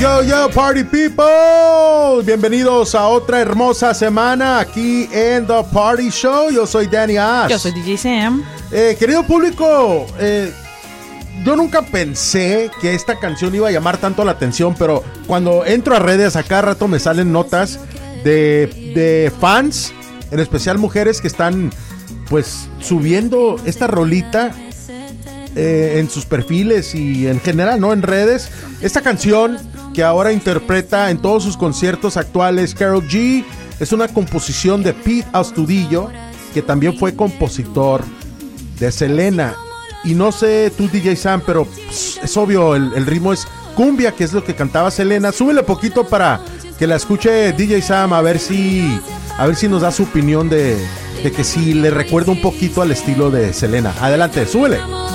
Yo, party people. Bienvenidos a otra hermosa semana aquí en The Party Show. Yo soy Danny Ash. Yo soy DJ Sam. Querido público, yo nunca pensé que esta canción iba a llamar tanto la atención, pero cuando entro a redes a cada rato me salen notas de fans, en especial mujeres que están pues subiendo esta rolita en sus perfiles y en general, ¿no? En redes. Esta canción que ahora interpreta en todos sus conciertos actuales Karol G es una composición de Pete Astudillo, que también fue compositor de Selena. Y no sé tú, DJ Sam, pero es obvio, el ritmo es cumbia, que es lo que cantaba Selena. Súbele poquito para que la escuche DJ Sam, a ver si nos da su opinión de que si le recuerda un poquito al estilo de Selena. Adelante, súbele.